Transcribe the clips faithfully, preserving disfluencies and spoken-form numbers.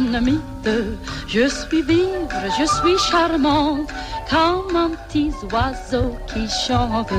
un mythe. Je suis vivre, je suis charmante, comme un petit oiseau qui chante.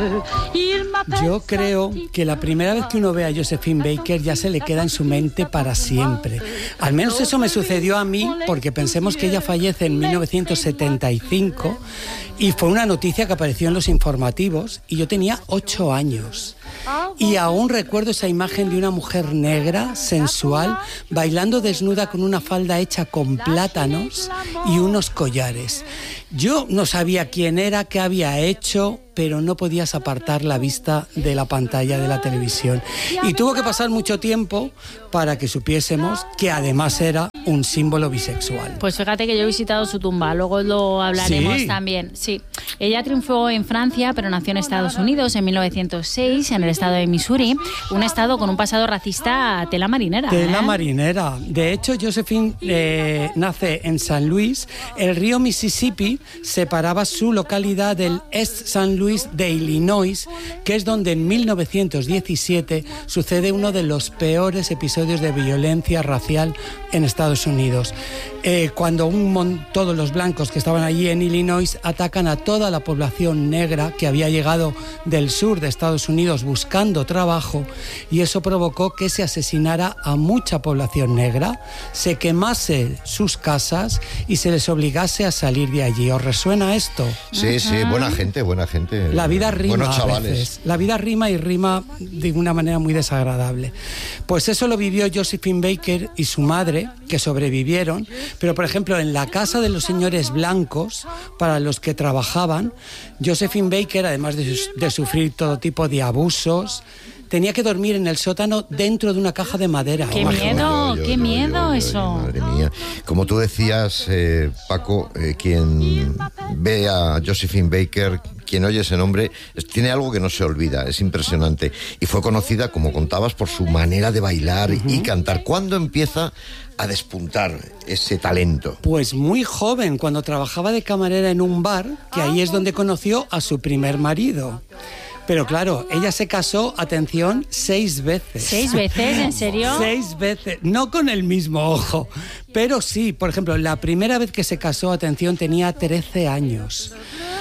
Yo creo que la primera vez que uno ve a Josephine Baker ya se le queda en su mente para siempre. Al menos eso me sucedió a mí, porque pensemos que ella fallece en mil novecientos setenta y cinco y fue una noticia que apareció en los informativos y yo tenía ocho años. Y aún recuerdo esa imagen de una mujer negra, sensual, bailando desnuda con una falda hecha con plátanos y unos collares. Yo no sabía quién era, qué había hecho, pero no podías apartar la vista de la pantalla de la televisión. Y tuvo que pasar mucho tiempo para que supiésemos que además era un símbolo bisexual. Pues fíjate que yo he visitado su tumba, luego lo hablaremos ¿Sí? también. Sí, ella triunfó en Francia, pero nació en Estados Unidos en mil novecientos seis, en el estado de Missouri, un estado con un pasado racista a tela marinera. Tela ¿eh? marinera. De hecho, Josephine eh, nace en San Luis. El río Mississippi separaba su localidad del East San Luis de Illinois, que es donde en mil novecientos diecisiete sucede uno de los peores episodios de violencia racial en Estados Unidos. Eh, cuando un mon- todos los blancos que estaban allí en Illinois atacan a toda la población negra que había llegado del sur de Estados Unidos buscando trabajo, y eso provocó que se asesinara a mucha población negra, se quemase sus casas y se les obligase a salir de allí. ¿Os resuena esto? Sí, sí, buena gente, buena gente. La vida rima Buenos a chavales. veces. La vida rima y rima de una manera muy desagradable. Pues eso lo vivió Josephine Baker y su madre, que sobrevivieron, pero por ejemplo en la casa de los señores blancos para los que trabajaban, Josephine Baker, además de, de sufrir todo tipo de abusos, tenía que dormir en el sótano dentro de una caja de madera. ¡Qué miedo! ¡Qué miedo eso! Madre mía. Como tú decías, eh, Paco, eh, quien ve a Josephine Baker, quien oye ese nombre, es, tiene algo que no se olvida, es impresionante. Y fue conocida, como contabas, por su manera de bailar uh-huh. y cantar. ¿Cuándo empieza a despuntar ese talento? Pues muy joven, cuando trabajaba de camarera en un bar, que ahí es donde conoció a su primer marido. Pero claro, ella se casó, atención, seis veces. ¿Seis veces? ¿En serio? Seis veces, no con el mismo ojo, pero sí. Por ejemplo, la primera vez que se casó, atención, tenía trece años.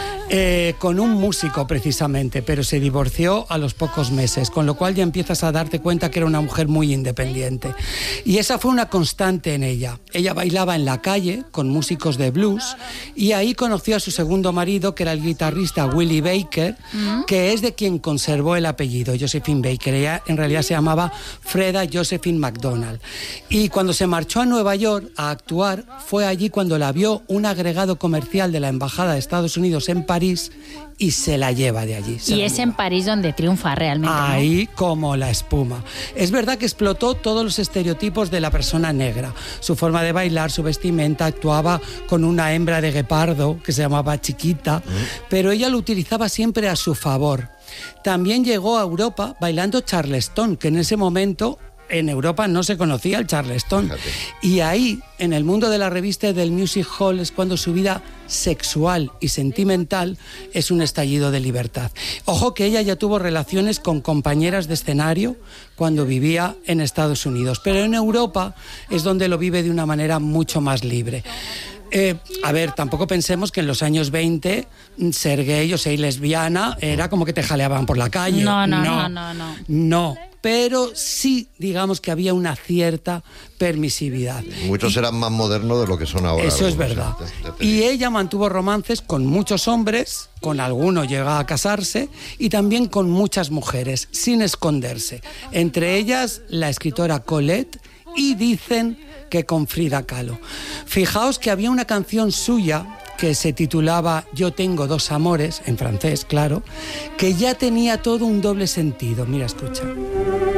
Eh, con un músico precisamente, pero se divorció a los pocos meses, con lo cual ya empiezas a darte cuenta que era una mujer muy independiente. Y esa fue una constante en ella. Ella bailaba en la calle con músicos de blues y ahí conoció a su segundo marido, que era el guitarrista Willie Baker, ¿Mm? que es de quien conservó el apellido, Josephine Baker. Ella en realidad se llamaba Freda Josephine McDonald. Y cuando se marchó a Nueva York a actuar, fue allí cuando la vio un agregado comercial de la Embajada de Estados Unidos en París y se la lleva de allí. Y es en París donde triunfa realmente, ¿no? Ahí como la espuma. Es verdad que explotó todos los estereotipos de la persona negra. Su forma de bailar, su vestimenta, actuaba con una hembra de guepardo que se llamaba Chiquita, ¿Mm? pero ella lo utilizaba siempre a su favor. También llegó a Europa bailando charleston, que en ese momento en Europa no se conocía el charleston. Fíjate. Y ahí, en el mundo de la revista y del music hall, es cuando su vida sexual y sentimental es un estallido de libertad. Ojo que ella ya tuvo relaciones con compañeras de escenario cuando vivía en Estados Unidos, pero en Europa es donde lo vive de una manera mucho más libre. Eh, a ver, tampoco pensemos que en los años veinte ser gay o ser lesbiana era como que te jaleaban por la calle. No, no, no, no, no. No, pero sí, digamos que había una cierta permisividad. Muchos eran más modernos de lo que son ahora. Eso es verdad. Y ella mantuvo romances con muchos hombres, con algunos llega a casarse, y también con muchas mujeres, sin esconderse. Entre ellas, la escritora Colette, y dicen que con Frida Kahlo. Fijaos que había una canción suya que se titulaba Yo tengo dos amores, en francés, claro, que ya tenía todo un doble sentido. Mira, escucha.